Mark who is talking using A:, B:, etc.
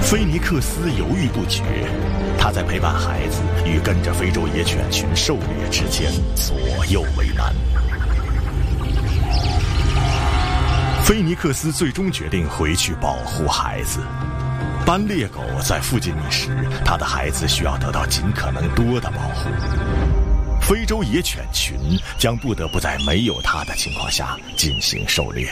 A: 菲尼克斯犹豫不决，他在陪伴孩子与跟着非洲野犬群狩猎之间左右为难。菲尼克斯最终决定回去保护孩子。当猎狗在附近觅食，他的孩子需要得到尽可能多的保护。非洲野犬群将不得不在没有他的情况下进行狩猎。